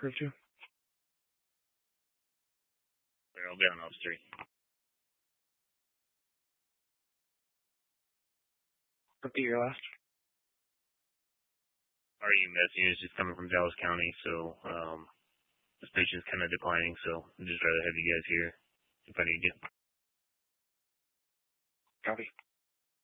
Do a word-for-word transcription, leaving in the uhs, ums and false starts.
Curve two. I'll be on Ops three. Repeat your last. Our E M S unit is just coming from Dallas County, so um, this patient's kind of declining, so I'd just rather have you guys here if I need you. Copy.